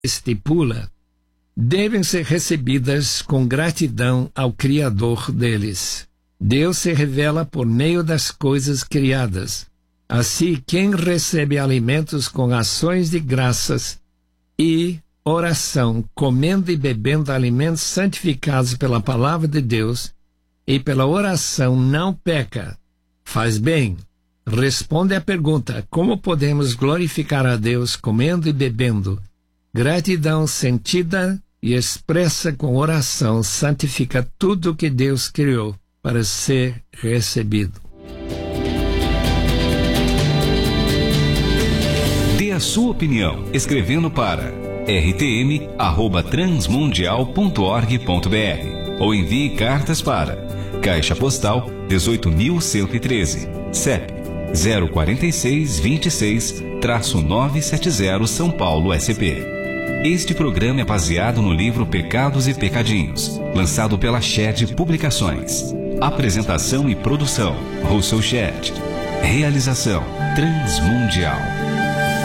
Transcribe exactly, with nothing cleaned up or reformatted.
estipula devem ser recebidas com gratidão ao Criador deles. Deus se revela por meio das coisas criadas. Assim, quem recebe alimentos com ações de graças e oração, comendo e bebendo alimentos santificados pela palavra de Deus e pela oração, não peca, faz bem. Responde à pergunta: como podemos glorificar a Deus comendo e bebendo? Gratidão sentida e expressa com oração santifica tudo que Deus criou para ser recebido. Dê a sua opinião escrevendo para r t m arroba transmundial ponto org ponto b r ou envie cartas para Caixa Postal dezoito mil cento e treze, C E P zero quatro seis, vinte e seis, novecentos e setenta, São Paulo, S P. Este programa é baseado no livro Pecados e Pecadinhos, lançado pela Shed Publicações. Apresentação e produção, Russell Shed. Realização, Transmundial.